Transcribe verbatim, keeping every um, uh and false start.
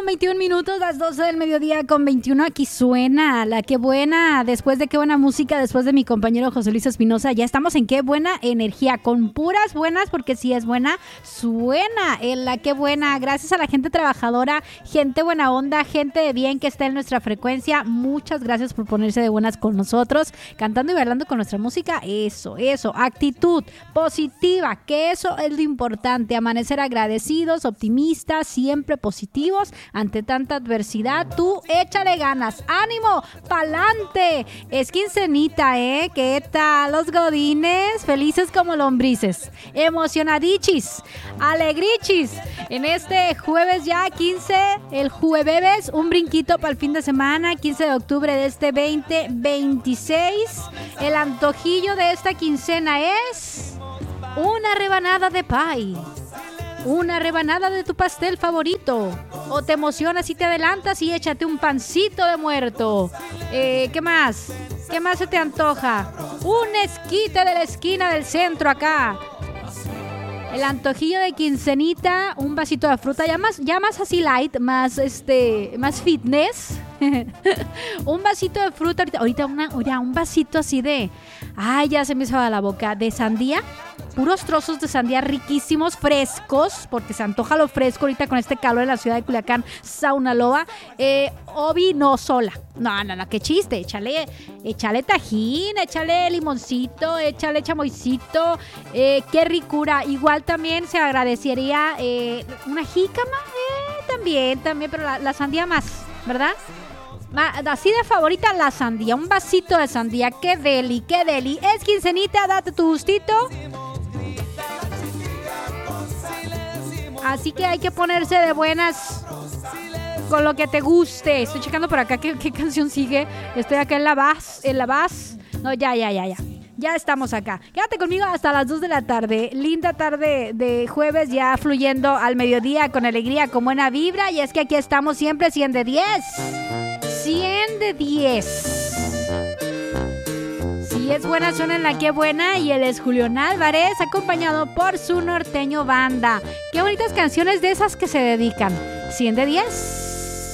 con veintiún minutos, las doce del mediodía con veintiuno. Aquí suena la Qué Buena. Después de Qué Buena Música, después de mi compañero José Luis Espinosa, ya estamos en Qué Buena Energía, con puras buenas, porque si es buena, suena en la Qué Buena. Gracias a la gente trabajadora, gente buena onda, gente de bien que está en nuestra frecuencia. Muchas gracias por ponerse de buenas con nosotros, cantando y bailando con nuestra música. Eso, eso, actitud positiva, que eso es lo importante. Amanecer agradecidos, optimistas, siempre positivos ante tanta adversidad. Tú échale ganas, ánimo, pa'lante. Es quincenita, ¿eh? ¿Qué tal los godines? Felices como lombrices, emocionadichis, alegrichis. En este jueves ya quince, el jueves, un brinquito para el fin de semana, quince de octubre de este veinte veintiséis. El antojillo de esta quincena es una rebanada de pie, una rebanada de tu pastel favorito, o te emocionas y te adelantas y échate un pancito de muerto. Eh, ¿Qué más? ¿Qué más se te antoja? Un esquite de la esquina del centro acá. El antojillo de quincenita, un vasito de fruta, ya más, ya más así light, más este, más fitness. Un vasito de fruta, ahorita, ahorita una, oye, un vasito así de, ay, ya se me hizo a la boca, de sandía, puros trozos de sandía riquísimos, frescos, porque se antoja lo fresco ahorita con este calor en la ciudad de Culiacán, Saunaloa. Eh, Obi, no sola, no, no, no, qué chiste, échale, échale tajín, échale limoncito, échale chamoycito, eh, qué ricura. Igual también se agradecería eh, una jícama, eh, también, también, pero la, la sandía más, ¿verdad? Así de favorita la sandía, un vasito de sandía, qué deli, qué deli. Es quincenita, date tu gustito. Así que hay que ponerse de buenas con lo que te guste. Estoy checando por acá qué, qué canción sigue. Estoy acá en la base, en la base. No, ya, ya, ya, ya. Ya estamos acá. Quédate conmigo hasta las dos de la tarde. Linda tarde de jueves, ya fluyendo al mediodía con alegría, con buena vibra. Y es que aquí estamos siempre cien de diez. cien de diez. Si es buena, suena en la Qué Buena. Y él es Julián Álvarez, acompañado por su norteño banda. Qué bonitas canciones de esas que se dedican. cien de diez.